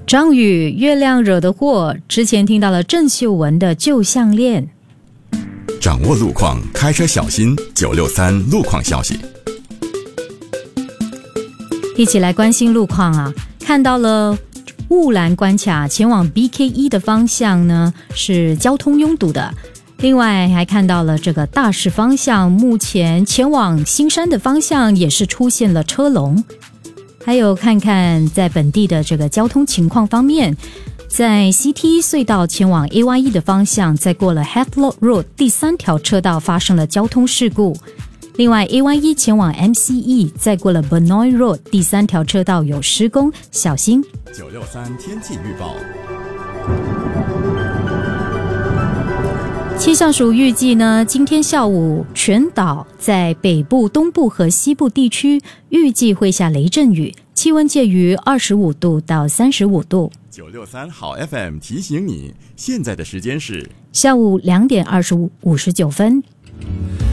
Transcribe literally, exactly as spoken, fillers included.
张宇，月亮惹的祸，之前听到了郑秀文的旧项链。 掌握路况，开车小心。九六三路况消息， 一起来关心路况啊！看到了雾兰关卡前往 B K 一 的方向呢是交通拥堵的，另外还看到了这个大势方向，目前前往新山的方向也是出现了车龙。还有看看在本地的这个交通情况方面，在 C T 隧道前往 A Y E 的方向，在过了 Havelock Road 第三条车道发生了交通事故。另外 A Y E 前往 M C E 在过了 Benoit Road 第三条车道有施工，小心。 九六三天气预报。 气象署预计呢，今天下午全岛在北部、东部和西部地区预计会下雷阵雨，气温介于二十五度到三十五度。 九六三好 F M 提醒你，现在的时间是下午两点二十五五十九分。